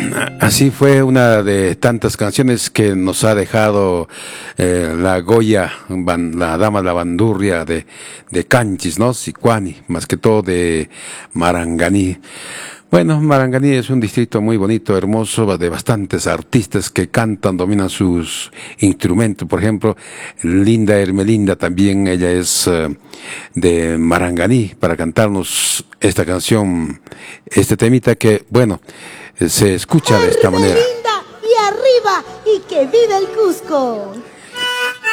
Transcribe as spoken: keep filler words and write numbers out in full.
Así fue una de tantas canciones que nos ha dejado eh, la Goya, ban, la dama la bandurria de, de Canchis, ¿no? Sicuani, más que todo de Maranganí. Bueno, Maranganí es un distrito muy bonito, hermoso, de bastantes artistas que cantan, dominan sus instrumentos. Por ejemplo, Linda Hermelinda también, ella es uh, de Maranganí, para cantarnos esta canción, este temita que, bueno, se escucha de esta manera. Hermelinda y arriba, y que viva el Cusco.